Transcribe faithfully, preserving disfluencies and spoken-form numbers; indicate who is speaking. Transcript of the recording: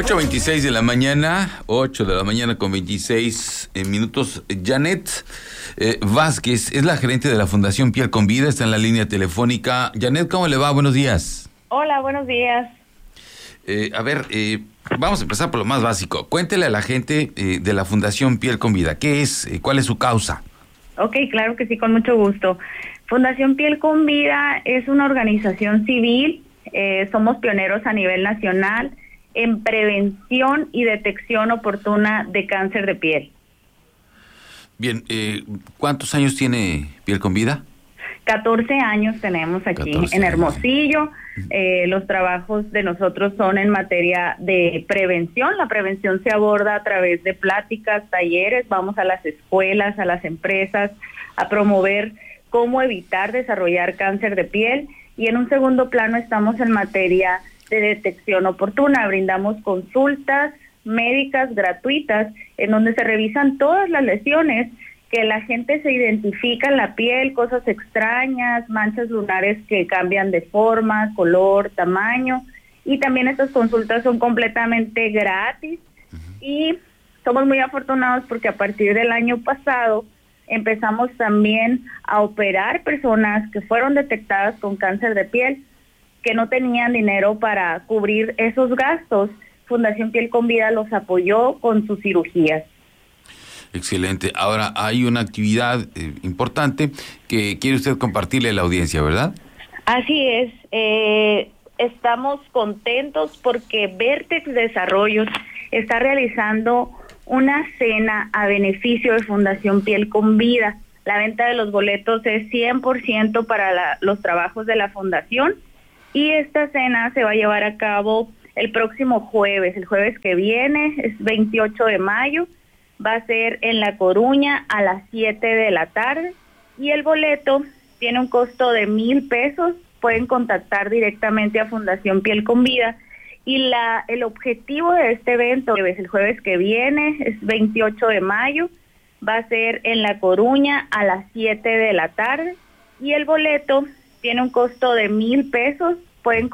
Speaker 1: ocho veintiséis de la mañana, ocho de la mañana con veintiséis eh, minutos. Janet eh, Vázquez es la gerente de la Fundación Piel con Vida, está en la línea telefónica. Janet, ¿cómo le va? Buenos días.
Speaker 2: Hola, buenos días.
Speaker 1: Eh, a ver, eh, vamos a empezar por lo más básico. Cuéntele a la gente eh, de la Fundación Piel con Vida. ¿Qué es? Eh, ¿Cuál es su causa?
Speaker 2: Ok, claro que sí, con mucho gusto. Fundación Piel con Vida es una organización civil. Eh, somos pioneros a nivel nacional en prevención y detección oportuna de cáncer de piel.
Speaker 1: Bien, eh, ¿cuántos años tiene Piel con Vida?
Speaker 2: catorce años tenemos aquí
Speaker 1: catorce
Speaker 2: en Hermosillo. Eh, los trabajos de nosotros son en materia de prevención. La prevención se aborda a través de pláticas, talleres. Vamos a las escuelas, a las empresas, a promover cómo evitar desarrollar cáncer de piel. Y en un segundo plano estamos en materia de detección oportuna. Brindamos consultas médicas gratuitas en donde se revisan todas las lesiones que la gente se identifica en la piel, cosas extrañas, manchas lunares que cambian de forma, color, tamaño. Y también estas consultas son completamente gratis. Uh-huh. Y somos muy afortunados porque a partir del año pasado empezamos también a operar personas que fueron detectadas con cáncer de piel, que no tenían dinero para cubrir esos gastos. Fundación Piel con Vida los apoyó con sus cirugías.
Speaker 1: Excelente. Ahora hay una actividad eh, importante que quiere usted compartirle a la audiencia, ¿verdad?
Speaker 2: Así es. Eh, estamos contentos porque Vertex Desarrollos está realizando una cena a beneficio de Fundación Piel con Vida. La venta de los boletos es cien por ciento para la, los trabajos de la fundación, y esta cena se va a llevar a cabo el próximo jueves, el jueves que viene, es veintiocho de mayo. Va a ser en La Coruña a las siete de la tarde, y el boleto tiene un costo de mil pesos. Pueden contactar directamente a Fundación Piel con Vida, y la el objetivo de este evento es el jueves que viene, es veintiocho de mayo, va a ser en La Coruña a las siete de la tarde, y el boleto tiene un costo de mil pesos. Pueden